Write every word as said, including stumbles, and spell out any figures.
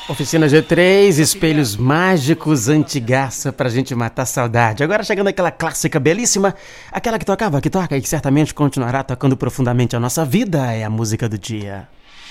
Oficina G três, espelhos mágicos, antigaça pra gente matar a saudade. Agora chegando aquela clássica belíssima, aquela que tocava, que toca e que certamente continuará tocando profundamente a nossa vida, é a música do dia.